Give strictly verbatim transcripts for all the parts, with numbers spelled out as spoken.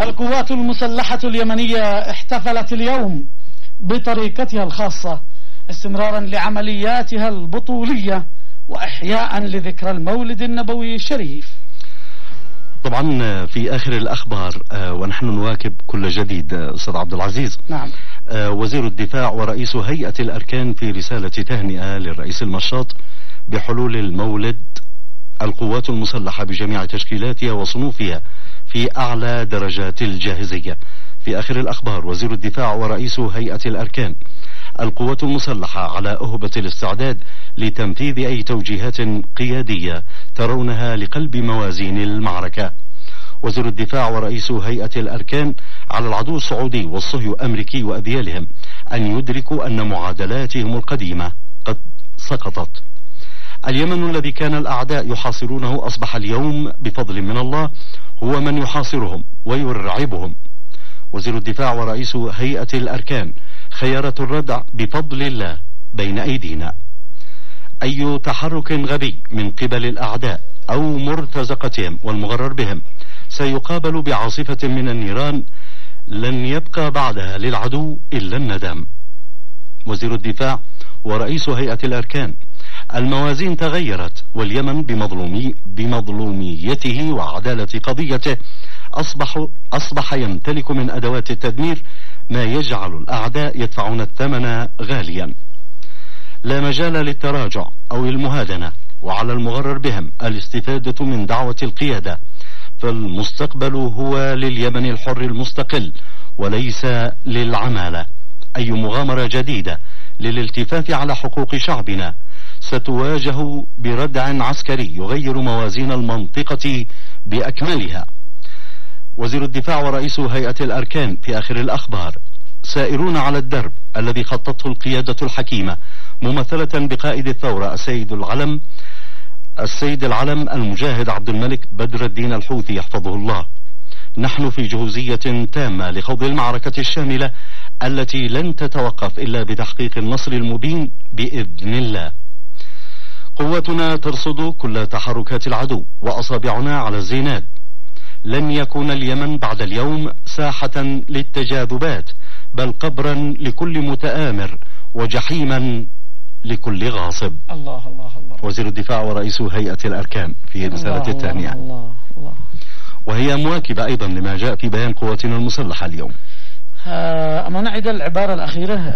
القوات المسلحة اليمنية احتفلت اليوم بطريقتها الخاصة استمرارا لعملياتها البطولية وإحياء لذكرى المولد النبوي الشريف. طبعا في آخر الأخبار ونحن نواكب كل جديد أستاذ عبد العزيز. نعم. وزير الدفاع ورئيس هيئة الأركان في رسالة تهنئة للرئيس المشاط بحلول المولد القوات المسلحة بجميع تشكيلاتها وصنوفها في أعلى درجات الجاهزية. في آخر الأخبار وزير الدفاع ورئيس هيئة الأركان: القوات المسلحة على أهبة الاستعداد لتنفيذ أي توجيهات قيادية ترونها لقلب موازين المعركة. وزير الدفاع ورئيس هيئة الأركان: على العدو السعودي والصهيو الأمريكي وأذيالهم أن يدركوا أن معادلاتهم القديمة قد سقطت. اليمن الذي كان الأعداء يحاصرونه أصبح اليوم بفضل من الله هو من يحاصرهم ويرعبهم. وزير الدفاع ورئيس هيئة الأركان: خيارة الردع بفضل الله بين أيدينا. أي تحرك غبي من قبل الأعداء أو مرتزقتهم والمغرر بهم سيقابل بعاصفة من النيران لن يبقى بعدها للعدو إلا الندم. وزير الدفاع ورئيس هيئة الأركان: الموازين تغيرت واليمن بمظلومي بمظلوميته وعدالة قضيته أصبح, أصبح يمتلك من أدوات التدمير ما يجعل الأعداء يدفعون الثمن غاليا. لا مجال للتراجع أو المهادنة، وعلى المغرر بهم الاستفادة من دعوة القيادة، فالمستقبل هو لليمن الحر المستقل وليس للعمالة. أي مغامرة جديدة للالتفاف على حقوق شعبنا ستواجه بردع عسكري يغير موازين المنطقة بأكملها. وزير الدفاع ورئيس هيئة الأركان في آخر الأخبار: سائرون على الدرب الذي خطته القيادة الحكيمة ممثلة بقائد الثورة السيد العلم السيد العلم المجاهد عبد الملك بدر الدين الحوثي يحفظه الله. نحن في جهوزية تامة لخوض المعركة الشاملة التي لن تتوقف إلا بتحقيق النصر المبين بإذن الله. قواتنا ترصد كل تحركات العدو وأصابعنا على الزينات. لن يكون اليمن بعد اليوم ساحة للتجاذبات، بل قبرا لكل متآمر وجحيما لكل غاصب. الله الله الله. وزير الدفاع ورئيس هيئة الأركان في رسالة التهنئة، الله الله، وهي مواكبة أيضا لما جاء في بيان قواتنا المسلحة اليوم. أما نعيد العبارة الأخيرة،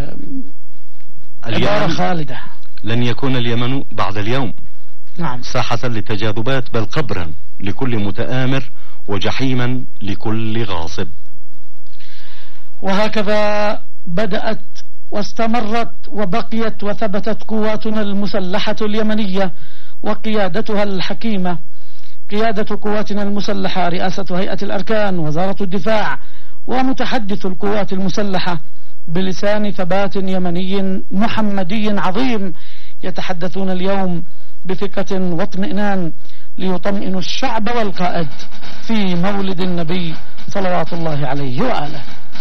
عبارة خالدة: لن يكون اليمن بعد اليوم نعم ساحة للتجاذبات، بل قبرا لكل متآمر وجحيما لكل غاصب. وهكذا بدأت واستمرت وبقيت وثبتت قواتنا المسلحة اليمنية وقيادتها الحكيمة، قيادة قواتنا المسلحة، رئاسة هيئة الأركان، وزارة الدفاع، ومتحدث القوات المسلحة بلسان ثبات يمني محمدي عظيم، يتحدثون اليوم بثقة واطمئنان ليطمئنوا الشعب والقائد في مولد النبي صلوات الله عليه وآله.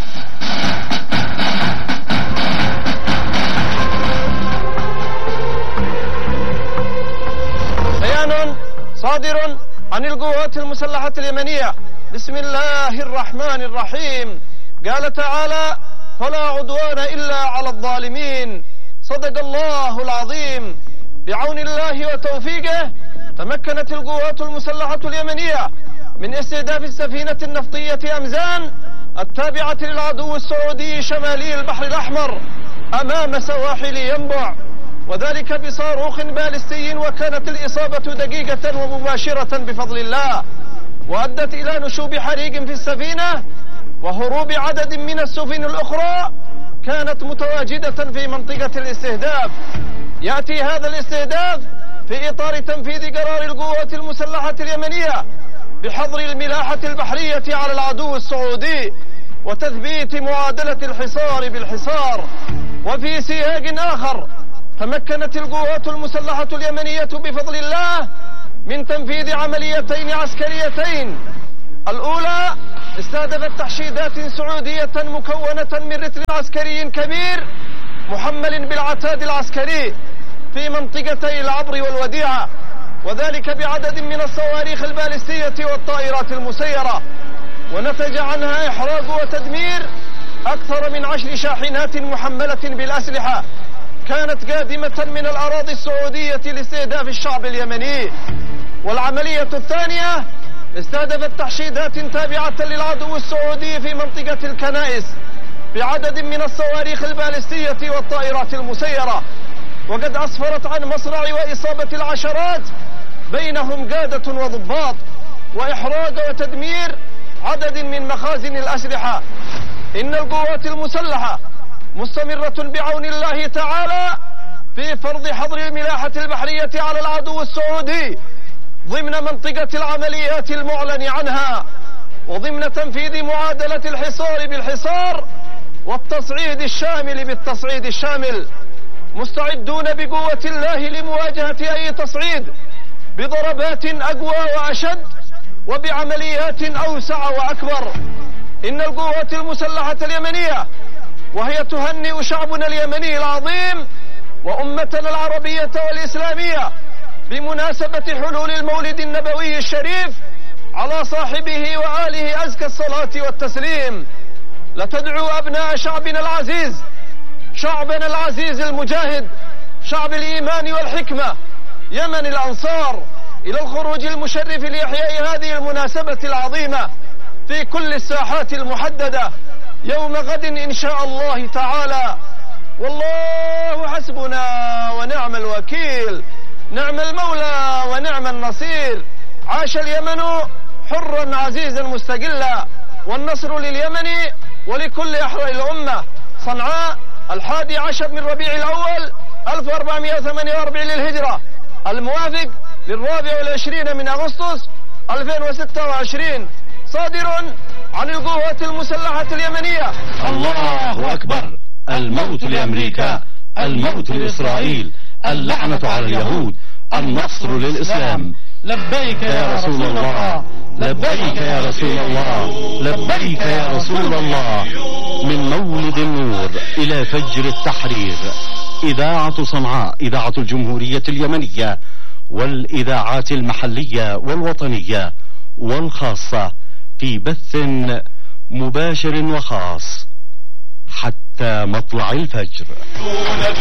بيان صادر عن القوات المسلحة اليمنية. بسم الله الرحمن الرحيم. قال تعالى: فلا عدوان إلا على الظالمين. صدق الله العظيم. بعون الله وتوفيقه تمكنت القوات المسلحة اليمنية من استهداف السفينة النفطية أمزان التابعة للعدو السعودي شمالي البحر الأحمر أمام سواحل ينبع، وذلك بصاروخ باليستي، وكانت الإصابة دقيقة ومباشرة بفضل الله، وأدت إلى نشوب حريق في السفينة وهروب عدد من السفن الأخرى كانت متواجدة في منطقة الاستهداف. يأتي هذا الاستهداف في إطار تنفيذ قرار القوات المسلحة اليمنية بحظر الملاحة البحرية على العدو السعودي وتثبيت معادلة الحصار بالحصار. وفي سياق آخر تمكنت القوات المسلحة اليمنية بفضل الله من تنفيذ عمليتين عسكريتين. الأولى استهدفت تحشيدات سعودية مكونة من رتل عسكري كبير محمل بالعتاد العسكري في منطقتي العبر والوديعة، وذلك بعدد من الصواريخ البالستية والطائرات المسيرة. ونتج عنها إحراق وتدمير أكثر من عشر شاحنات محملة بالأسلحة كانت قادمة من الأراضي السعودية لاستهداف الشعب اليمني. والعملية الثانية استهدفت تحشيدات تابعة للعدو السعودي في منطقة الكنائس بعدد من الصواريخ البالستية والطائرات المسيرة، وقد أسفرت عن مصرع وإصابة العشرات بينهم قادة وضباط، وإحراق وتدمير عدد من مخازن الأسلحة. إن القوات المسلحة مستمرة بعون الله تعالى في فرض حظر الملاحة البحرية على العدو السعودي ضمن منطقة العمليات المعلن عنها، وضمن تنفيذ معادلة الحصار بالحصار والتصعيد الشامل بالتصعيد الشامل، مستعدون بقوة الله لمواجهة أي تصعيد بضربات أقوى وأشد وبعمليات أوسع وأكبر. إن القوات المسلحة اليمنية وهي تهنئ شعبنا اليمني العظيم وأمتنا العربية والإسلامية بمناسبة حلول المولد النبوي الشريف على صاحبه وآله أزكى الصلاة والتسليم، لتدعو أبناء شعبنا العزيز، شعبنا العزيز المجاهد، شعب الإيمان والحكمة، يمن الأنصار، إلى الخروج المشرف لإحياء هذه المناسبة العظيمة في كل الساحات المحددة يوم غد إن شاء الله تعالى. والله حسبنا ونعم الوكيل، نعم المولى ونعم النصير. عاش اليمن حرا عزيزا مستقلا، والنصر لليمن ولكل أحرار الأمة. صنعاء الحادي عشر من ربيع الأول ألف وأربعمائة وثمانية وأربعين للهجرة، الموافق للرابع والعشرين من أغسطس ألفين وستة وعشرين، صادر عن القوات المسلحة اليمنية. الله أكبر. الموت لأمريكا، الموت لإسرائيل، اللعنة على اليهود، النصر للإسلام. لبيك يا رسول الله، لبيك يا رسول الله، لبيك يا رسول الله. من مولد النور إلى فجر التحرير، إذاعة صنعاء، إذاعة الجمهورية اليمنية، والإذاعات المحلية والوطنية والخاصة في بث مباشر وخاص حتى مطلع الفجر.